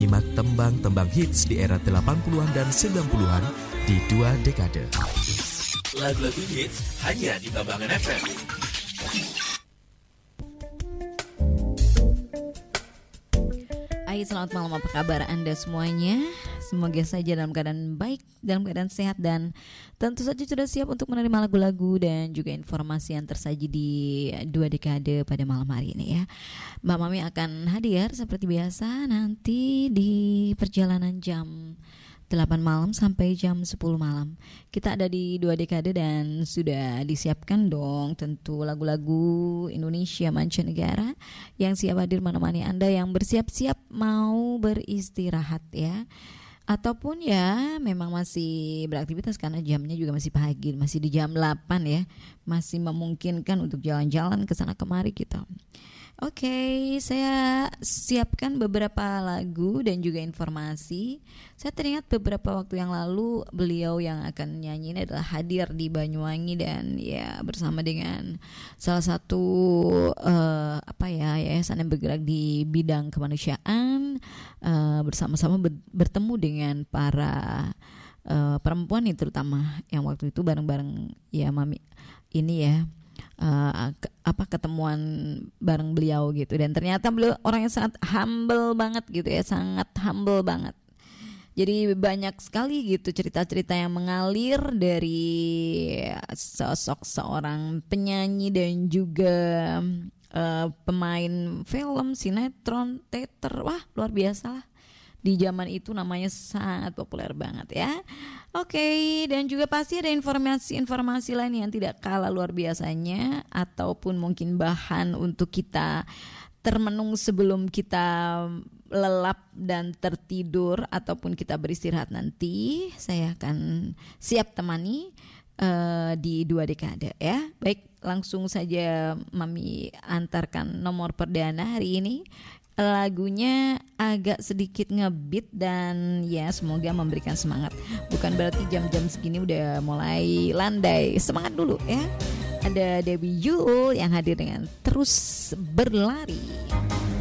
menyimak tembang-tembang hits di era 80-an dan 90-an di 2 dekade. Lagu-lagu hits hanya di Bambangan FM. Hai, selamat malam, apa kabar Anda semuanya? Semoga saja dalam keadaan baik, dalam keadaan sehat, dan tentu saja sudah siap untuk menerima lagu-lagu dan juga informasi yang tersaji di 2 dekade pada malam hari ini ya. Mbak Mami akan hadir seperti biasa nanti di perjalanan jam 8 malam sampai jam 10 malam. Kita ada di 2 dekade dan sudah disiapkan dong tentu lagu-lagu Indonesia mancanegara yang siap hadir menemani Anda yang bersiap-siap mau beristirahat ya. Ataupun ya memang masih beraktivitas karena jamnya juga masih pagi, masih di jam 8 ya. Masih memungkinkan untuk jalan-jalan ke sana kemari kita. Oke, saya siapkan beberapa lagu dan juga informasi. Saya teringat beberapa waktu yang lalu beliau yang akan nyanyi ini adalah hadir di Banyuwangi dan ya bersama dengan salah satu yayasan yang bergerak di bidang kemanusiaan, bersama-sama bertemu dengan para perempuan nih, terutama yang waktu itu bareng-bareng ya Mami ini ya. Ketemuan bareng beliau gitu, dan ternyata beliau orang yang sangat humble banget gitu ya, sangat humble banget. Jadi banyak sekali gitu cerita-cerita yang mengalir dari sosok seorang penyanyi dan juga pemain film, sinetron, teater. Wah, luar biasa lah. Di zaman itu namanya sangat populer banget ya. Oke, dan juga pasti ada informasi-informasi lain yang tidak kalah luar biasanya, ataupun mungkin bahan untuk kita termenung sebelum kita lelap dan tertidur ataupun kita beristirahat nanti. Saya akan siap temani di 2 dekade ya. Baik, langsung saja Mami antarkan nomor perdana hari ini. Lagunya agak sedikit ngebeat dan ya semoga memberikan semangat. Bukan berarti jam-jam segini udah mulai landai. Semangat dulu ya. Ada Debbie Yul yang hadir dengan Terus Berlari.